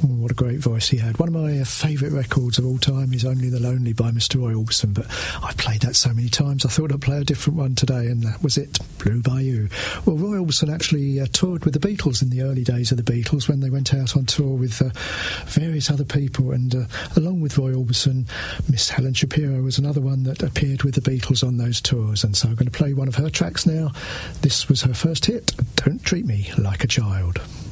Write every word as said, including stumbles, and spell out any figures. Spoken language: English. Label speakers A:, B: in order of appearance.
A: Oh, what a great voice he had. One of my uh, favourite records of all time is Only the Lonely by Mister Roy Orbison, but I've played that so many times I thought I'd play a different one today, and that was it, Blue Bayou. Well, Roy Orbison actually uh, toured with the Beatles in the early days of the Beatles when they went out on tour with uh, various other people, and uh, along with Roy Orbison, Miss Helen Shapiro was another one that appeared with the Beatles on those tours, and so I'm going to play one of her tracks now. This was her first hit, Don't Treat Me Like a Child.